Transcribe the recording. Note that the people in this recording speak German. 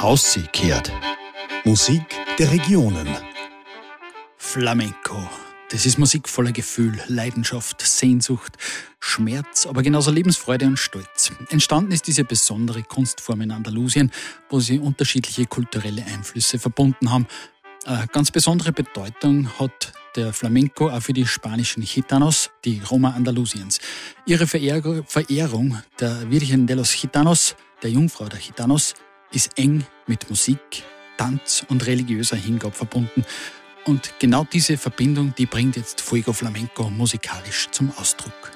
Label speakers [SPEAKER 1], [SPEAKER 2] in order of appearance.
[SPEAKER 1] Haussee kehrt. Musik der Regionen.
[SPEAKER 2] Flamenco. Das ist Musik voller Gefühl, Leidenschaft, Sehnsucht, Schmerz, aber genauso Lebensfreude und Stolz. Entstanden ist diese besondere Kunstform in Andalusien, wo sie unterschiedliche kulturelle Einflüsse verbunden haben. Eine ganz besondere Bedeutung hat der Flamenco auch für die spanischen Gitanos, die Roma Andalusiens. Ihre Verehrung der Virgen de los Gitanos, der Jungfrau der Gitanos, ist eng mit Musik, Tanz und religiöser Hingabe verbunden. Und genau diese Verbindung, die bringt jetzt Fuego Flamenco musikalisch zum Ausdruck.